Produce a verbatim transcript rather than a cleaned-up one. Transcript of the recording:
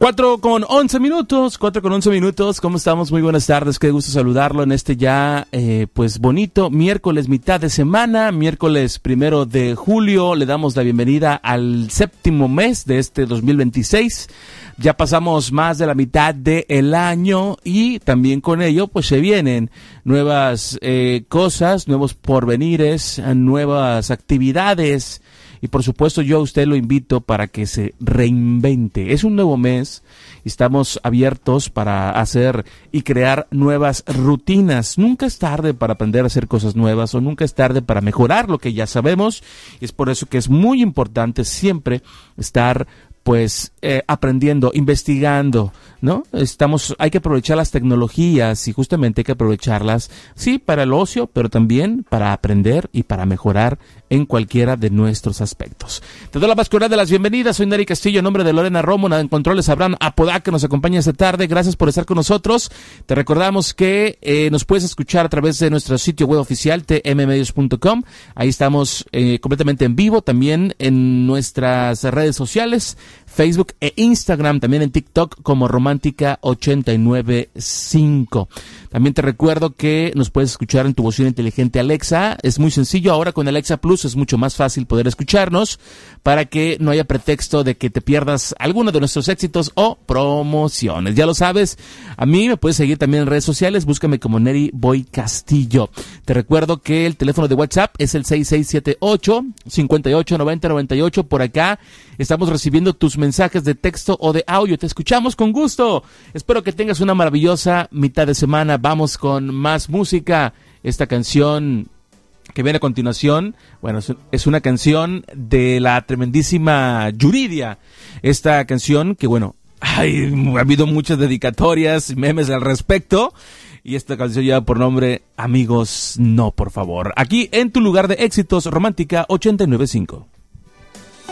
Cuatro con once minutos, cuatro con once minutos, ¿cómo estamos? Muy buenas tardes, qué gusto saludarlo en este ya, eh, pues bonito miércoles, mitad de semana, miércoles primero de julio, le damos la bienvenida al séptimo mes de este dos mil veintiséis, ya pasamos más de la mitad del año y también con ello pues se vienen nuevas eh, cosas, nuevos porvenires, nuevas actividades. Y por supuesto yo a usted lo invito para que se reinvente. Es un nuevo mes y estamos abiertos para hacer y crear nuevas rutinas. Nunca es tarde para aprender a hacer cosas nuevas o nunca es tarde para mejorar lo que ya sabemos. Y es por eso que es muy importante siempre estar pues eh, aprendiendo, investigando, ¿no? Estamos, hay que aprovechar las tecnologías y justamente hay que aprovecharlas, sí, para el ocio, pero también para aprender y para mejorar en cualquiera de nuestros aspectos. Te doy la más cordial de las bienvenidas, soy Nery Castillo, en nombre de Lorena Romo, en controles Abraham Apodaca, que nos acompaña esta tarde, gracias por estar con nosotros. Te recordamos que eh, nos puedes escuchar a través de nuestro sitio web oficial, t m medios punto com, ahí estamos eh, completamente en vivo, también en nuestras redes sociales, Facebook e Instagram, también en TikTok como Romántica ochenta y nueve punto cinco. También te recuerdo que nos puedes escuchar en tu bocina inteligente Alexa. Es muy sencillo, ahora con Alexa Plus es mucho más fácil poder escucharnos para que no haya pretexto de que te pierdas alguno de nuestros éxitos o promociones. Ya lo sabes, a mí me puedes seguir también en redes sociales, búscame como Nery Boy Castillo. Te recuerdo que el teléfono de WhatsApp es el seis seis siete ocho, cinco ocho nueve cero nueve ocho. Por acá estamos recibiendo tus mensajes de texto o de audio. Te escuchamos con gusto. Espero que tengas una maravillosa mitad de semana. Vamos con más música. Esta canción que viene a continuación, bueno, es una canción de la tremendísima Yuridia. Esta canción que, bueno, ay, ha habido muchas dedicatorias y memes al respecto. Y esta canción lleva por nombre Amigos, no, por favor. Aquí en tu lugar de éxitos, Romántica ochenta y nueve punto cinco.